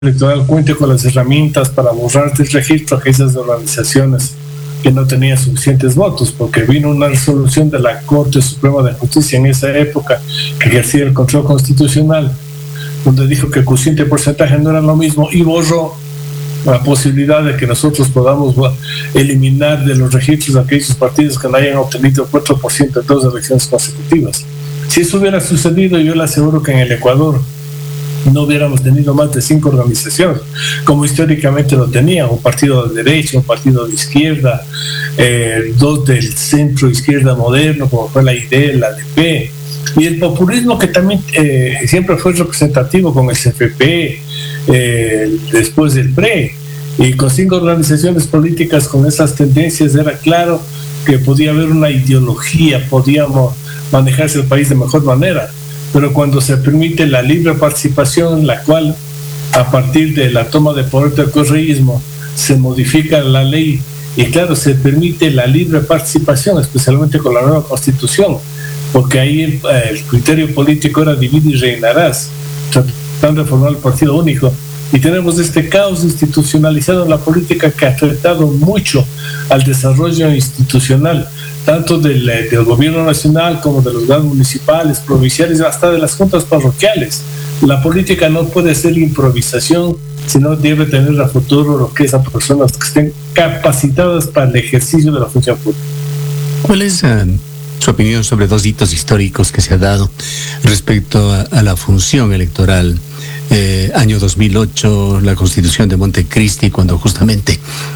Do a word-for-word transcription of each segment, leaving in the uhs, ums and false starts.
Electoral cuente con las herramientas para borrar del registro a aquellas organizaciones que no tenían suficientes votos, porque vino una resolución de la Corte Suprema de Justicia en esa época que ejercía el control constitucional, donde dijo que el cociente porcentaje no era lo mismo y borró la posibilidad de que nosotros podamos eliminar de los registros a aquellos partidos que no hayan obtenido cuatro por ciento en dos elecciones consecutivas. Si eso hubiera sucedido, yo le aseguro que en el Ecuador no hubiéramos tenido más de cinco organizaciones, como históricamente lo tenían, un partido de derecha, un partido de izquierda, eh, dos del centro izquierda moderno, como fue la I D E, la D P, y el populismo que también eh, siempre fue representativo con el C F P, eh, después del P R E, y con cinco organizaciones políticas con esas tendencias era claro que podía haber una ideología, podíamos manejarse el país de mejor manera. Pero cuando se permite la libre participación, la cual a partir de la toma de poder del correísmo se modifica la ley y claro, se permite la libre participación, especialmente con la nueva constitución, porque ahí el, el criterio político era divide y reinarás, tratando de formar el partido único. Y tenemos este caos institucionalizado en la política que ha afectado mucho al desarrollo institucional, tanto del, del gobierno nacional como de los gobiernos municipales, provinciales, hasta de las juntas parroquiales. La política no puede ser improvisación, sino debe tener a futuro lo que es a personas que estén capacitadas para el ejercicio de la función pública. ¿Cuál es uh, su opinión sobre dos hitos históricos que se ha dado respecto a, a la función electoral? Eh, año dos mil ocho, la Constitución de Montecristi, cuando justamente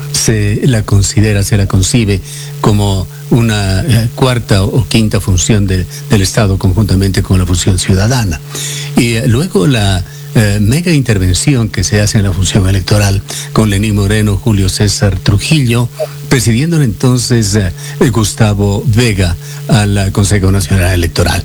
se la considera, se la concibe como una eh, cuarta o quinta función de, del Estado conjuntamente con la función ciudadana. Y eh, luego la eh, mega intervención que se hace en la función electoral con Lenín Moreno, Julio César Trujillo, presidiendo entonces eh, Gustavo Vega al Consejo Nacional Electoral.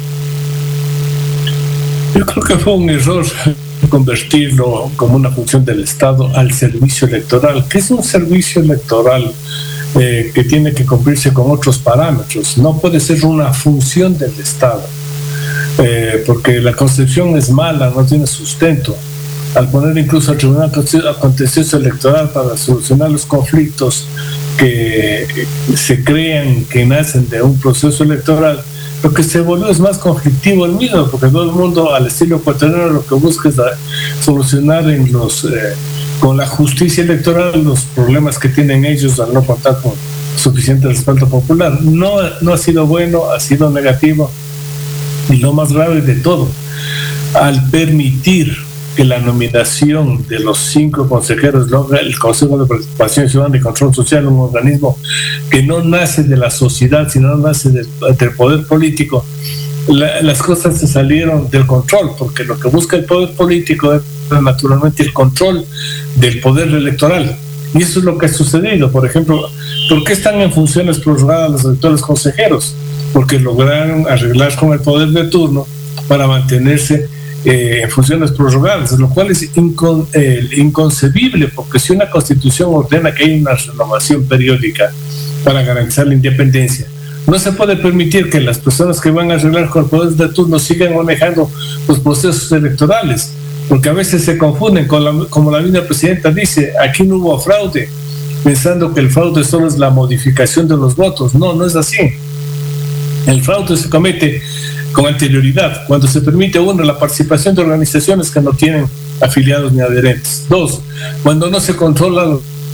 Yo creo que fue un error convertirlo como una función del Estado al servicio electoral, que es un servicio electoral eh, que tiene que cumplirse con otros parámetros. No puede ser una función del Estado, eh, porque la Constitución es mala, no tiene sustento. Al poner incluso al Tribunal Contencioso Electoral para solucionar los conflictos que se crean, que nacen de un proceso electoral, lo que se volvió es más conflictivo el mismo, porque todo el mundo al estilo ecuatoriano lo que busca es solucionar en los, eh, con la justicia electoral los problemas que tienen ellos al no contar con suficiente respaldo popular. No, no ha sido bueno, ha sido negativo, y lo más grave de todo, al permitir que la nominación de los cinco consejeros logra el Consejo de Participación Ciudadana y Control Social, un organismo que no nace de la sociedad, sino nace del, del poder político, la, las cosas se salieron del control, porque lo que busca el poder político es naturalmente el control del poder electoral. Y eso es lo que ha sucedido. Por ejemplo, ¿por qué están en funciones prorrogadas los actuales consejeros? Porque lograron arreglar con el poder de turno para mantenerse Eh, en funciones prorrogadas, lo cual es incon, eh, inconcebible, porque si una constitución ordena que hay una renovación periódica para garantizar la independencia, no se puede permitir que las personas que van a arreglar con el poder de turno sigan manejando los procesos electorales, porque a veces se confunden con la, como la misma presidenta dice, aquí no hubo fraude, pensando que el fraude solo es la modificación de los votos. No, no es así. El fraude se comete con anterioridad, cuando se permite, uno, la participación de organizaciones que no tienen afiliados ni adherentes. Dos, cuando no se controla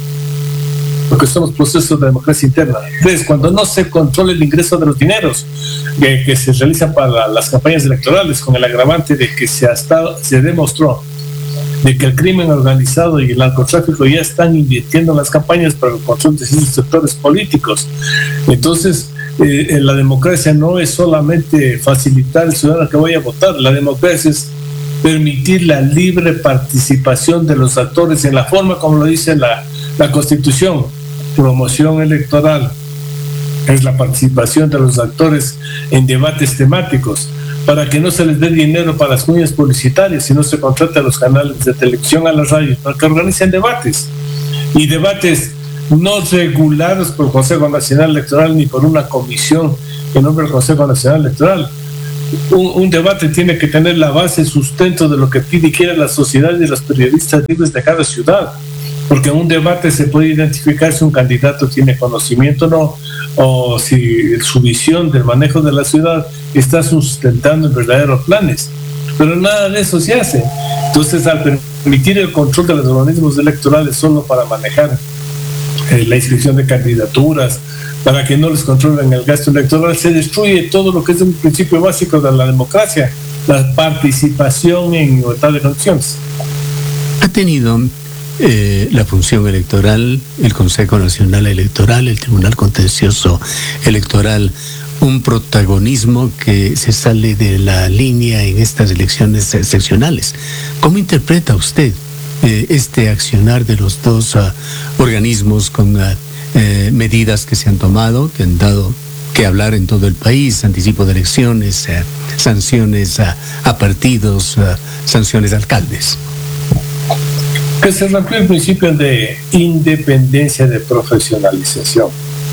lo que son los procesos de democracia interna. Tres, cuando no se controla el ingreso de los dineros que, que se realizan para las campañas electorales, con el agravante de que se, ha estado, se demostró de que el crimen organizado y el narcotráfico ya están invirtiendo en las campañas para el control de esos sectores políticos. Entonces, Eh, la democracia no es solamente facilitar al ciudadano que vaya a votar, la democracia es permitir la libre participación de los actores en la forma como lo dice la, la Constitución. Promoción electoral es la participación de los actores en debates temáticos, para que no se les dé dinero para las cuñas publicitarias, sino se contrate a los canales de televisión, a las radios, para que organicen debates, y debates no regulados por el Consejo Nacional Electoral ni por una comisión que nombra el Consejo Nacional Electoral, un, un debate tiene que tener la base, sustento de lo que pide y quiere la sociedad y los periodistas libres de cada ciudad. Porque en un debate se puede identificar si un candidato tiene conocimiento o no, o si su visión del manejo de la ciudad está sustentando en verdaderos planes. Pero nada de eso se hace. Entonces, al permitir el control de los organismos electorales solo para manejar eh, la inscripción de candidaturas, para que no les controlen el gasto electoral, se destruye todo lo que es un principio básico de la democracia, la participación en igualdad de condiciones. Ha tenido Eh, la función electoral, el Consejo Nacional Electoral, el Tribunal Contencioso Electoral, un protagonismo que se sale de la línea en estas elecciones excepcionales. ¿Cómo interpreta usted eh, este accionar de los dos uh, organismos con uh, eh, medidas que se han tomado, que han dado que hablar en todo el país, anticipo de elecciones, uh, sanciones uh, a partidos, uh, sanciones a alcaldes? Que se rompió el principio de independencia de profesionalización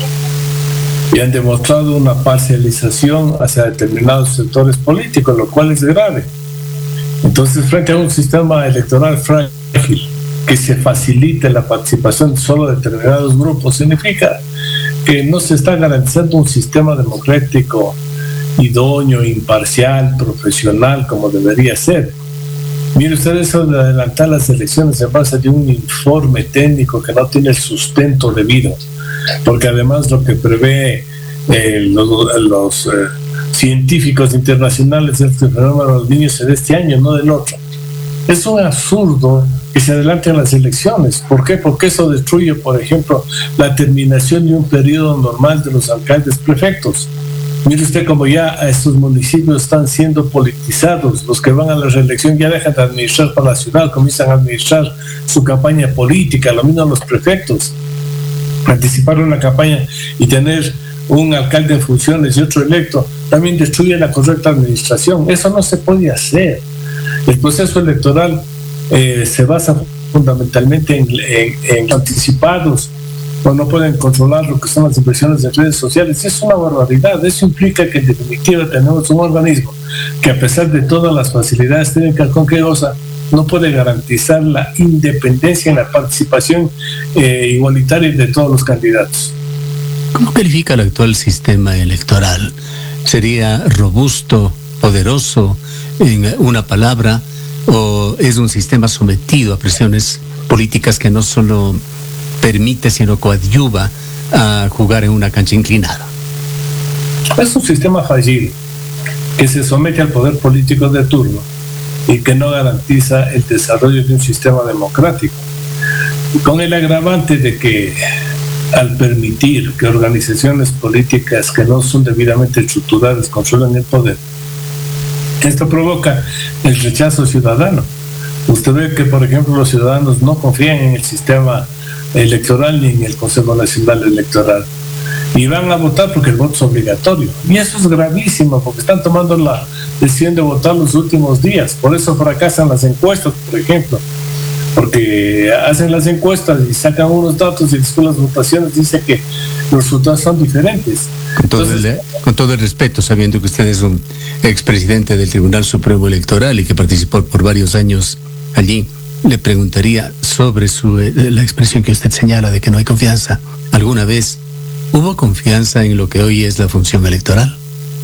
y han demostrado una parcialización hacia determinados sectores políticos, lo cual es grave. Entonces, frente a un sistema electoral frágil que se facilite la participación solo de determinados grupos, significa que no se está garantizando un sistema democrático idóneo, imparcial, profesional, como debería ser. Mire usted, eso de adelantar las elecciones se basa de un informe técnico que no tiene el sustento debido, porque además lo que prevé eh, los, los eh, científicos internacionales es que el fenómeno de los niños será este año, no del otro. Es un absurdo que se adelanten las elecciones. ¿Por qué? Porque eso destruye, por ejemplo, la terminación de un periodo normal de los alcaldes prefectos. Mire usted como ya estos municipios están siendo politizados, los que van a la reelección ya dejan de administrar para la ciudad, comienzan a administrar su campaña política, lo mismo los prefectos. Anticipar una campaña y tener un alcalde en funciones y otro electo también destruye la correcta administración. Eso no se puede hacer. El proceso electoral eh, se basa fundamentalmente en, en, en anticipados, o no pueden controlar lo que son las inversiones de redes sociales. Es una barbaridad. Eso implica que en definitiva tenemos un organismo que, a pesar de todas las facilidades técnicas con que goza, no puede garantizar la independencia en la participación eh, igualitaria de todos los candidatos. ¿Cómo califica el actual sistema electoral? ¿Sería robusto, poderoso, en una palabra, o es un sistema sometido a presiones políticas que no solo permite, sino coadyuva a jugar en una cancha inclinada? Es un sistema fallido que se somete al poder político de turno y que no garantiza el desarrollo de un sistema democrático, con el agravante de que al permitir que organizaciones políticas que no son debidamente estructuradas controlen el poder, esto provoca el rechazo ciudadano. Usted ve que, por ejemplo, los ciudadanos no confían en el sistema electoral ni en el Consejo Nacional Electoral y van a votar porque el voto es obligatorio, y eso es gravísimo porque están tomando la decisión de votar los últimos días. Por eso fracasan las encuestas, por ejemplo, porque hacen las encuestas y sacan unos datos y después las votaciones dicen que los resultados son diferentes. Con todo, Entonces, el, con todo el respeto, sabiendo que usted es un expresidente del Tribunal Supremo Electoral y que participó por varios años allí, le preguntaría sobre su, la expresión que usted señala de que no hay confianza. ¿Alguna vez hubo confianza en lo que hoy es la función electoral?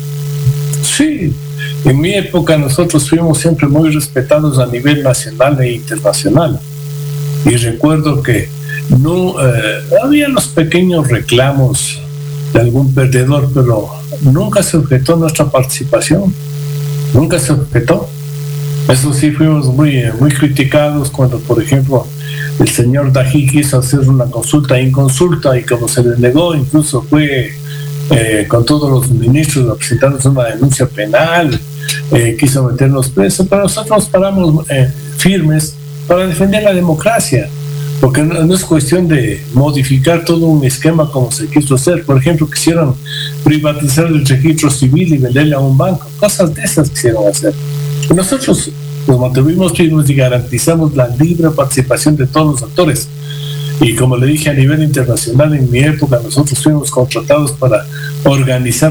Sí, en mi época nosotros fuimos siempre muy respetados a nivel nacional e internacional. Y recuerdo que no eh, había los pequeños reclamos de algún perdedor, pero nunca se objetó nuestra participación, nunca se objetó. Eso sí, fuimos muy, muy criticados cuando, por ejemplo, el señor Dají quiso hacer una consulta inconsulta y como se le negó, incluso fue eh, con todos los ministros presentando una denuncia penal, eh, quiso meternos presos, pero nosotros nos paramos eh, firmes para defender la democracia, porque no, no es cuestión de modificar todo un esquema como se quiso hacer. Por ejemplo, quisieron privatizar el registro civil y venderle a un banco, cosas de esas quisieron hacer. Nosotros nos mantuvimos firmes y garantizamos la libre participación de todos los actores. Y como le dije, a nivel internacional, en mi época, nosotros fuimos contratados para organizar pues,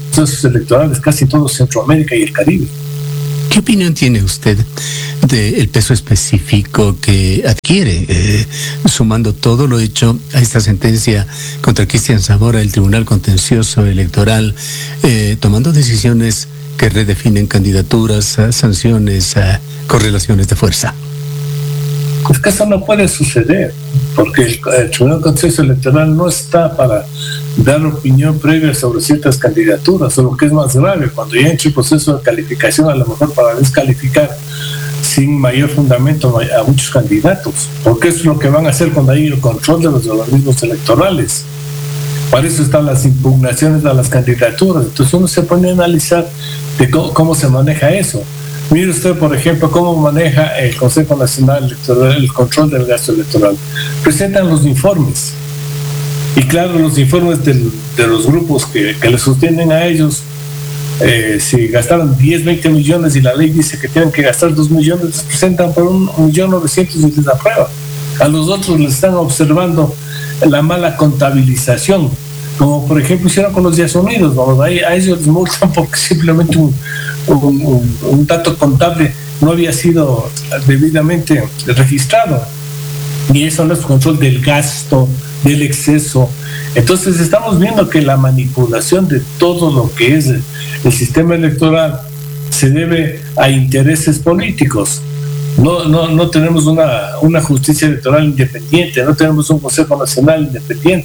procesos electorales casi todo Centroamérica y el Caribe. ¿Qué opinión tiene usted del peso específico que adquiere, eh, sumando todo lo hecho a esta sentencia contra Cristian Zamora del Tribunal Contencioso Electoral, eh, tomando decisiones que redefinen candidaturas, sanciones, correlaciones de fuerza? Es que eso no puede suceder, porque el, el Tribunal Contencioso Electoral no está para dar opinión previa sobre ciertas candidaturas, o lo que es más grave, cuando ya entra el proceso de calificación, a lo mejor para descalificar sin mayor fundamento a muchos candidatos, porque eso es lo que van a hacer cuando hay el control de los organismos electorales. Para eso están las impugnaciones a las candidaturas. Entonces uno se pone a analizar de cómo, cómo se maneja eso. Mire usted, por ejemplo, cómo maneja el Consejo Nacional Electoral el control del gasto electoral. Presentan los informes. Y claro, los informes del, de los grupos que, que les sostienen a ellos, eh, si gastaron diez, veinte millones y la ley dice que tienen que gastar dos millones, les presentan por un millón novecientos y les aprueban. A los otros les están observando la mala contabilización, como por ejemplo hicieron con los Días Unidos, ¿no? a, a ellos les multan porque simplemente un, un, un, un dato contable no había sido debidamente registrado, y eso no es control del gasto, del exceso. Entonces estamos viendo que la manipulación de todo lo que es el, el sistema electoral se debe a intereses políticos. No, no, no tenemos una, una justicia electoral independiente, no tenemos un Consejo Nacional independiente.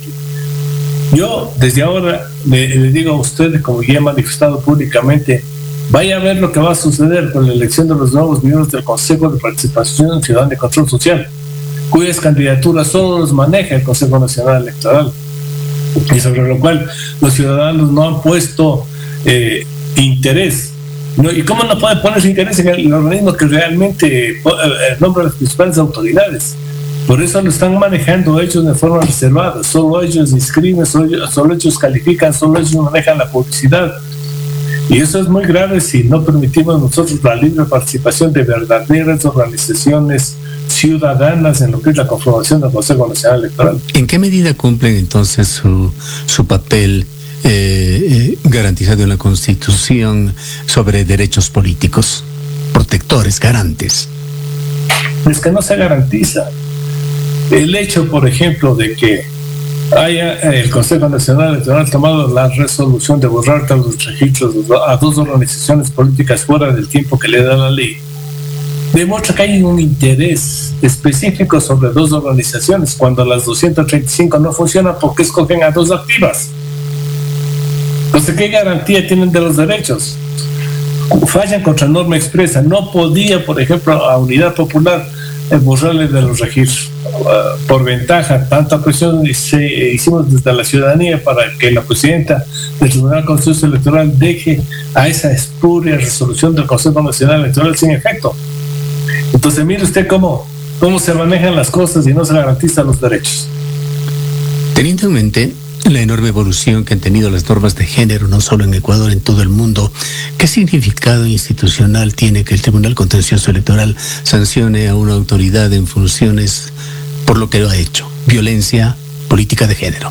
Yo desde ahora le, le digo a ustedes, como ya he manifestado públicamente, vaya a ver lo que va a suceder con la elección de los nuevos miembros del Consejo de Participación Ciudadana y Control Social, cuyas candidaturas solo los maneja el Consejo Nacional Electoral, y sobre lo cual los ciudadanos no han puesto eh, interés. No, ¿y cómo no puede ponerse interés en el organismo que realmente eh, nombra las principales autoridades? Por eso lo están manejando ellos de forma reservada. Solo ellos inscriben, solo, solo ellos califican, solo ellos manejan la publicidad. Y eso es muy grave si no permitimos nosotros la libre participación de verdaderas organizaciones ciudadanas en lo que es la conformación del Consejo Nacional Electoral. ¿En qué medida cumplen entonces su, su papel Eh, eh, garantizado en la Constitución sobre derechos políticos, protectores, garantes? Es que no se garantiza. El hecho, por ejemplo, de que haya el Consejo Nacional Electoral tomado la resolución de borrar todos los registros a dos organizaciones políticas fuera del tiempo que le da la ley, demuestra que hay un interés específico sobre dos organizaciones, cuando las doscientas treinta y cinco no funcionan porque escogen a dos activas. Entonces, ¿qué garantía tienen de los derechos? Fallan contra norma expresa. No podía, por ejemplo, a Unidad Popular eh, borrarle de los registros. Uh, por ventaja, tanta presión se, eh, hicimos desde la ciudadanía para que la presidenta del Tribunal Contencioso Electoral deje a esa espuria resolución del Consejo Nacional Electoral sin efecto. Entonces, mire usted cómo, cómo se manejan las cosas y no se garantizan los derechos. Teniendo en mente la enorme evolución que han tenido las normas de género, no solo en Ecuador, en todo el mundo, ¿qué significado institucional tiene que el Tribunal Contencioso Electoral sancione a una autoridad en funciones por lo que lo ha hecho? Violencia política de género.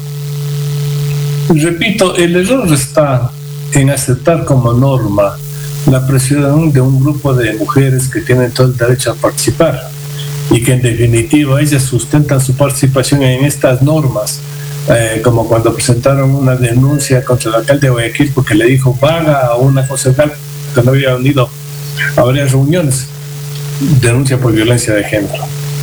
Repito, el error está en aceptar como norma la presión de un grupo de mujeres que tienen todo el derecho a participar y que en definitiva ellas sustentan su participación en estas normas. Eh, como cuando presentaron una denuncia contra el alcalde de Guayaquil porque le dijo vaga a una concejal que no había venido a varias reuniones, denuncia por violencia de género.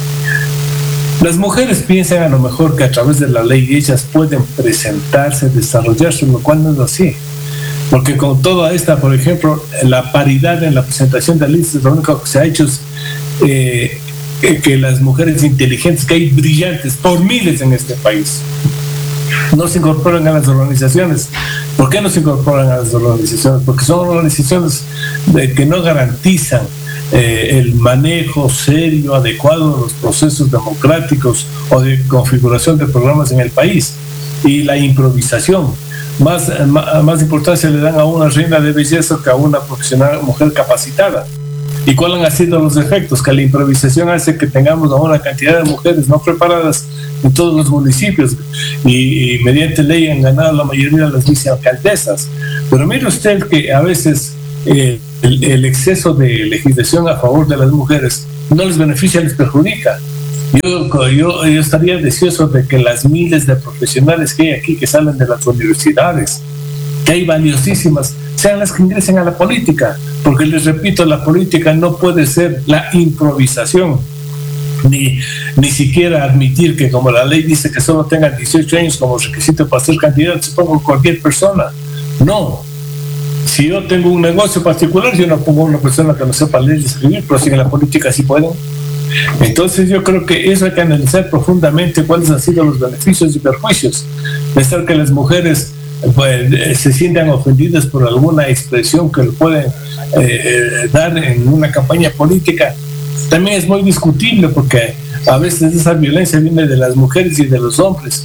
Las mujeres piensan a lo mejor que a través de la ley ellas pueden presentarse, desarrollarse, lo cual no es así, porque con toda esta, por ejemplo, la paridad en la presentación de listas, lo único que se ha hecho es eh, que las mujeres inteligentes, que hay brillantes por miles en este país, no se incorporan a las organizaciones. ¿Por qué no se incorporan a las organizaciones? Porque son organizaciones de, que no garantizan eh, el manejo serio, adecuado de los procesos democráticos o de configuración de programas en el país. Y la improvisación. Más, más, más importancia le dan a una reina de belleza que a una profesional mujer capacitada. ¿Y cuáles han sido los efectos? Que la improvisación hace que tengamos a una cantidad de mujeres no preparadas en todos los municipios y, y mediante ley han ganado la mayoría de las vicealcaldesas. Pero mire usted que a veces eh, el, el exceso de legislación a favor de las mujeres no les beneficia, les perjudica. Yo, yo, yo estaría deseoso de que las miles de profesionales que hay aquí, que salen de las universidades, que hay valiosísimas, sean las que ingresen a la política, porque les repito, la política no puede ser la improvisación, ni, ni siquiera admitir que como la ley dice que solo tengan dieciocho años como requisito para ser candidato, se ponga cualquier persona. No. Si yo tengo un negocio particular, yo no pongo a una persona que no sepa leer y escribir, pero si en la política sí pueden. Entonces yo creo que eso hay que analizar profundamente cuáles han sido los beneficios y perjuicios. Pensar que las mujeres pues, se sientan ofendidas por alguna expresión que lo pueden eh, dar en una campaña política también es muy discutible, porque a veces esa violencia viene de las mujeres y de los hombres,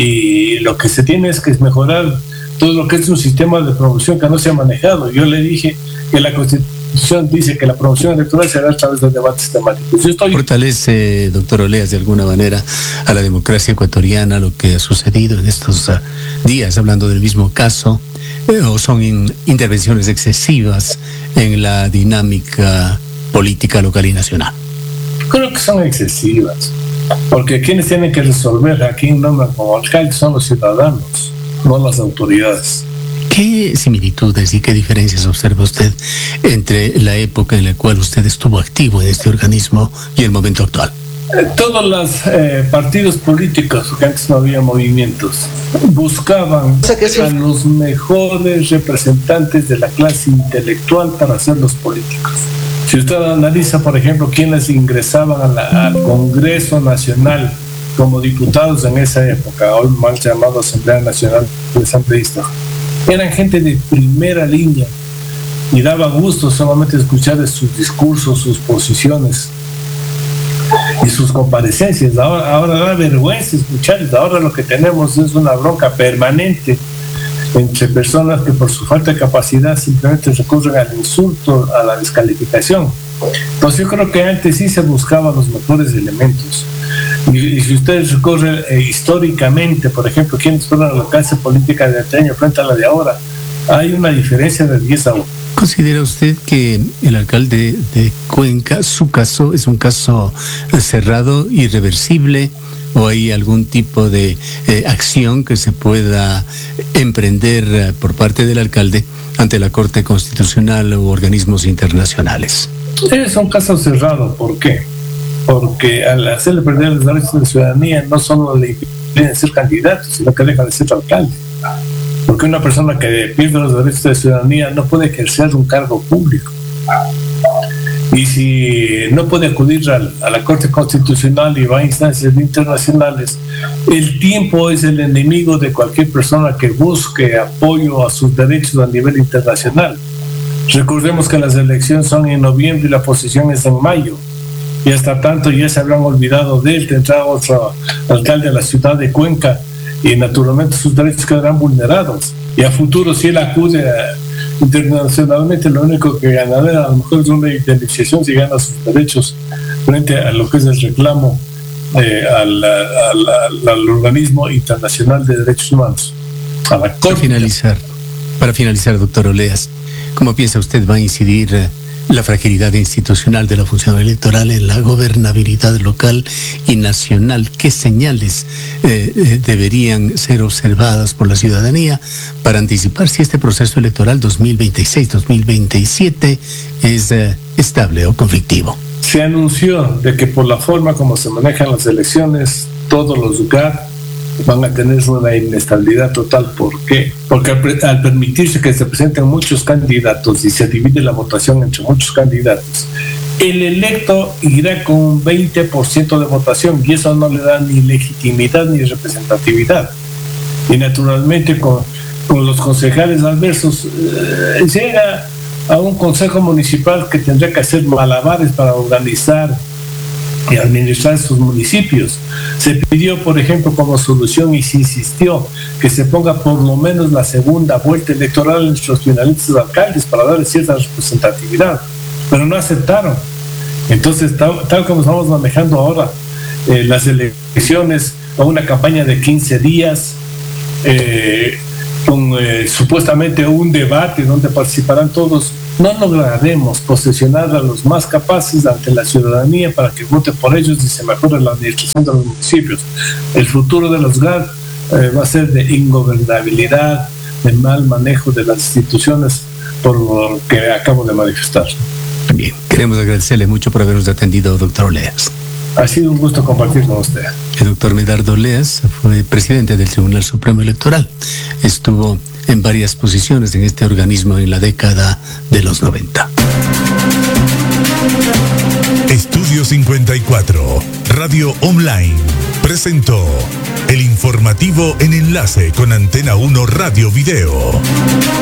y lo que se tiene es que mejorar todo lo que es un sistema de promoción que no se ha manejado. Yo le dije que la Constitución dice que la promoción electoral será a través de debates temáticos. Yo estoy... ¿Fortalece, doctor Oleas, de alguna manera a la democracia ecuatoriana lo que ha sucedido en estos uh, días, hablando del mismo caso, eh, o son in, intervenciones excesivas en la dinámica política local y nacional? Creo que son excesivas, porque quienes tienen que resolver aquí en nombre como alcalde son los ciudadanos, no las autoridades. ¿Qué similitudes y qué diferencias observa usted entre la época en la cual usted estuvo activo en este organismo y el momento actual? Eh, todos los eh, partidos políticos, que antes no había movimientos, buscaban o sea que a los mejores representantes de la clase intelectual para ser los políticos. Si usted analiza, por ejemplo, quienes ingresaban a la, al Congreso Nacional como diputados en esa época, hoy mal llamado Asamblea Nacional de Asambleístas, eran gente de primera línea y daba gusto solamente escuchar sus discursos, sus posiciones y sus comparecencias. Ahora, ahora da vergüenza escucharles. Ahora lo que tenemos es una bronca permanente entre personas que por su falta de capacidad simplemente recurren al insulto, a la descalificación. Entonces yo creo que antes sí se buscaban los mejores elementos. Y, y si ustedes recorren eh, históricamente, por ejemplo, quienes fueron a la clase política de antaño frente a la de ahora, hay una diferencia de diez a uno. ¿Considera usted que el alcalde de Cuenca, su caso, es un caso cerrado, irreversible, o hay algún tipo de eh, acción que se pueda emprender eh, por parte del alcalde ante la Corte Constitucional u organismos internacionales? Es un caso cerrado. ¿Por qué? Porque al hacerle perder los derechos de la ciudadanía no solo le impiden ser candidato, sino que deja de ser alcalde. Porque una persona que pierde los derechos de ciudadanía no puede ejercer un cargo público. Y si no puede acudir al, a la Corte Constitucional y va a instancias internacionales, el tiempo es el enemigo de cualquier persona que busque apoyo a sus derechos a nivel internacional. Recordemos que las elecciones son en noviembre y la posesión es en mayo. Y hasta tanto ya se habrán olvidado de él, tendrá otro alcalde de la ciudad de Cuenca y naturalmente sus derechos quedarán vulnerados. Y a futuro, si él acude a, internacionalmente, lo único que ganará a lo mejor es una indemnización si gana sus derechos frente a lo que es el reclamo eh, al, al, al, al organismo internacional de derechos humanos. A la para finalizar, para finalizar, doctor Oleas, ¿cómo piensa usted va a incidir eh, la fragilidad institucional de la función electoral en la gobernabilidad local y nacional? ¿Qué señales eh, eh, deberían ser observadas por la ciudadanía para anticipar si este proceso electoral dos mil veintiséis dos mil veintisiete es eh, estable o conflictivo? Se anunció de que por la forma como se manejan las elecciones, todos los G A T van a tener una inestabilidad total. ¿Por qué? Porque al, al permitirse que se presenten muchos candidatos y se divide la votación entre muchos candidatos, el electo irá con un veinte por ciento de votación y eso no le da ni legitimidad ni representatividad. Y naturalmente con, con los concejales adversos eh, llega a un consejo municipal que tendrá que hacer malabares para organizar y administrar sus municipios. Se pidió, por ejemplo, como solución y se insistió que se ponga por lo menos la segunda vuelta electoral entre los finalistas alcaldes para darle cierta representatividad. pero no aceptaron. Entonces, tal, tal como estamos manejando ahora eh, las elecciones, con una campaña de quince días, eh, con eh, supuestamente un debate donde participarán todos, no lograremos posesionar a los más capaces ante la ciudadanía para que vote por ellos y se mejore la administración de los municipios. El futuro de los G A R eh, va a ser de ingobernabilidad, de mal manejo de las instituciones, por lo que acabo de manifestar. Bien, queremos agradecerle mucho por habernos atendido, doctor Oleas. Ha sido un gusto compartir con usted. El doctor Medardo Oleas fue presidente del Tribunal Supremo Electoral. Estuvo en varias posiciones en este organismo en la década de los noventa. Estudio cincuenta y cuatro, Radio Online, presentó el informativo en enlace con Antena uno Radio Video.